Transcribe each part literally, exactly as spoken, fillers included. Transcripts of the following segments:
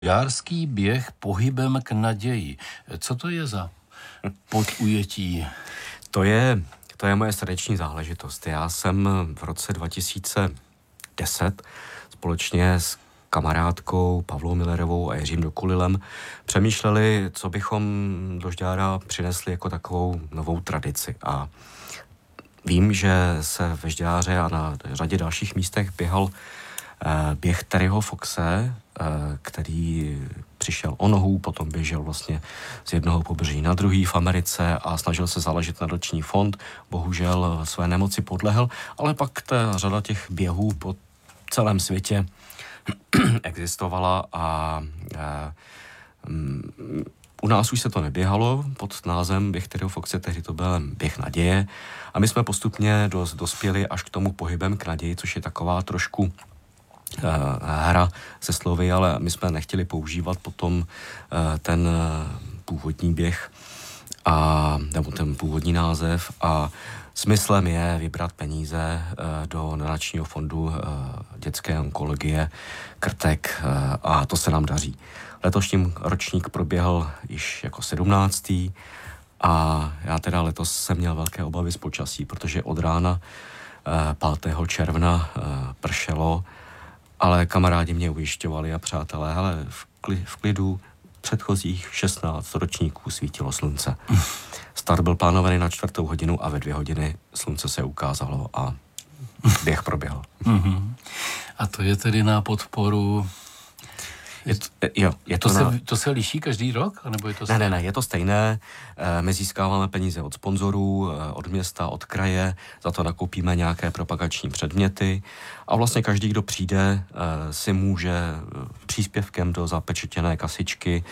Žďárský běh pohybem k naději. Co to je za podujetí? To je, to je moje srdeční záležitost. Já jsem v roce dva tisíce deset společně s kamarádkou Pavlou Millerovou a Jiřím Dokulilem přemýšleli, co bychom do Žďára přinesli jako takovou novou tradici. A vím, že se ve Žďáře a na řadě dalších místech běhal eh, běh Terryho Foxe, eh, který přišel o nohu, potom běžel vlastně z jednoho pobřeží na druhý v Americe a snažil se založit nadační fond. Bohužel své nemoci podlehl, ale pak ta řada těch běhů po celém světě existovala a, a um, u nás už se to neběhalo pod názvem běh Terryho Foxe, tehdy to byl běh naděje a my jsme postupně dos, dospěli až k tomu pohybem k naději, což je taková trošku uh, hra se slovy, ale my jsme nechtěli používat potom uh, ten uh, původní běh a, nebo ten původní název a smyslem je vybrat peníze uh, do nadačního fondu uh, dětské onkologie Krtek uh, a to se nám daří. Letošním ročník proběhl již jako sedmnáctý a já teda letos jsem měl velké obavy z počasí, protože od rána uh, pátého června uh, pršelo, ale kamarádi mě ujišťovali a přátelé, hele, v, kli, v klidu předchozích šestnáct ročníků svítilo slunce. Start byl plánovaný na čtvrtou hodinu a ve dvě hodiny slunce se ukázalo a běh proběhl. Mm-hmm. A to je tedy na podporu... Je to, jo, je to, to, na... se, to se liší každý rok? Nebo je to ne, ne, ne, je to stejné. My získáváme peníze od sponzorů, od města, od kraje, za to nakoupíme nějaké propagační předměty a vlastně každý, kdo přijde, si může příspěvkem do zapečetěné kasičky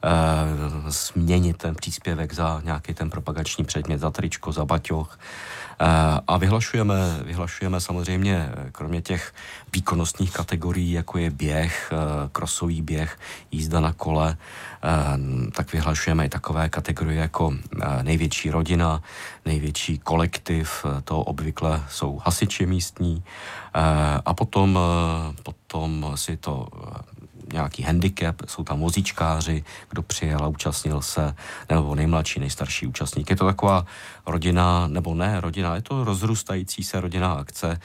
změnit ten příspěvek za nějaký ten propagační předmět, za tričko, za baťoch. A vyhlašujeme, vyhlašujeme samozřejmě, kromě těch výkonnostních kategorií, jako je běh, krosový běh, jízda na kole, tak vyhlašujeme i takové kategorie jako největší rodina, největší kolektiv, to obvykle jsou hasiči místní a potom, potom si to nějaký handicap, jsou tam vozíčkáři, kdo přijel a účastnil se, nebo nejmladší, nejstarší účastník. Je to taková rodina, nebo ne rodina, je to rozrůstající se rodinná akce,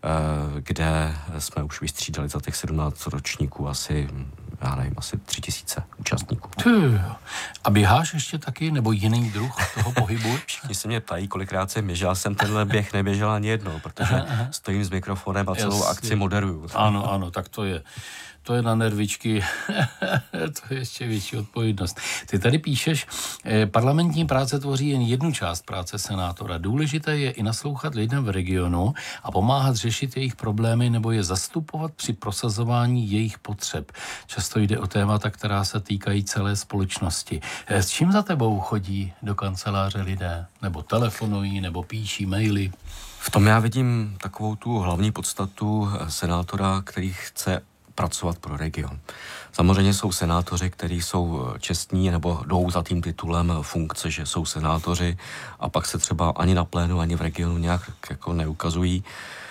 kde jsme už vystřídali za těch sedmnáct ročníků asi, já nevím, asi tři tisíce účastníků. A běháš ještě taky, nebo jiný druh toho pohybu? Všichni se mě ptají, kolikrát jsem běžel, jsem tenhle běh neběžel ani jednou, protože aha, aha. stojím s mikrofonem a celou Jasně. akci moderuju. Ano, ano, tak to je. To je na nervičky, to je ještě větší odpovědnost. Ty tady píšeš, eh, parlamentní práce tvoří jen jednu část práce senátora. Důležité je i naslouchat lidem v regionu a pomáhat řešit jejich problémy nebo je zastupovat při prosazování jejich potřeb. Často jde o témata, která se týkají celé společnosti. Eh, s čím za tebou chodí do kanceláře lidé? Nebo telefonují, nebo píší maily? V tom já vidím takovou tu hlavní podstatu senátora, který chce pracovat pro region. Samozřejmě jsou senátoři, kteří jsou čestní nebo jdou za tím titulem funkce, že jsou senátoři a pak se třeba ani na plénu, ani v regionu nějak jako neukazují.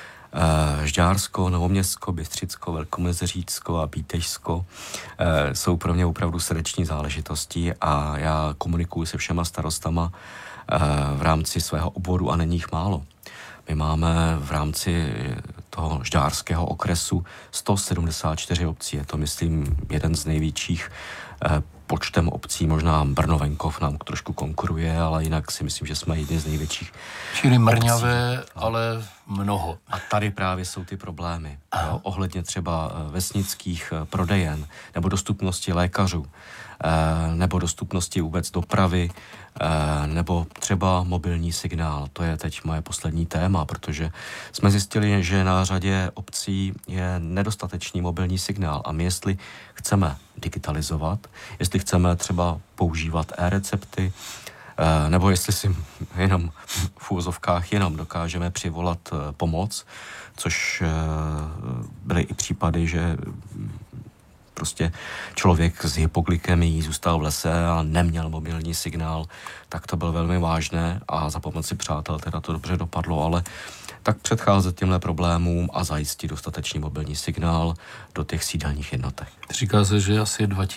Žďársko, Novoměstsko, Bystřicko, Velkomezeřícko a Bítešsko jsou pro mě opravdu srdeční záležitosti a já komunikuji se všema starostama v rámci svého oboru a není jich málo. My máme v rámci toho žďárského okresu sto sedmdesát čtyři obcí. Je to, myslím, jeden z největších eh, počtem obcí. Možná Brno-Venkov nám trošku konkuruje, ale jinak si myslím, že jsme jedni z největších. Čili mrňavé, ale mnoho. A tady právě jsou ty problémy. Jo, ohledně třeba vesnických prodejen, nebo dostupnosti lékařů, eh, nebo dostupnosti vůbec dopravy, eh, nebo třeba mobilní signál. To je teď moje poslední téma, protože jsme zjistili, že na řadě obcí je nedostatečný mobilní signál a my jestli chceme digitalizovat, jestli chceme třeba používat e-recepty, eh, nebo jestli si jenom v úvozovkách jenom dokážeme přivolat eh, pomoc, což eh, byly i případy, že prostě člověk s hypoglykemií zůstal v lese a neměl mobilní signál, tak to bylo velmi vážné a za pomoci přátel teda to dobře dopadlo, ale tak předcházet těmhle problémům a zajistit dostatečný mobilní signál do těch sídelních jednotek. Říká se, že asi